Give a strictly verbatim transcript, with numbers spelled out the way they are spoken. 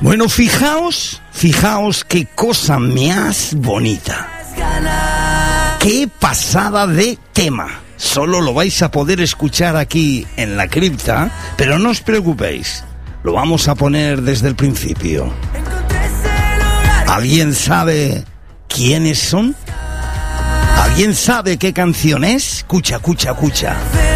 Bueno, fijaos, fijaos qué cosa más bonita. Qué pasada de tema. Solo lo vais a poder escuchar aquí en la cripta, pero no os preocupéis, lo vamos a poner desde el principio. ¿Alguien sabe quiénes son? ¿Alguien sabe qué canción es? Escucha, escucha, escucha.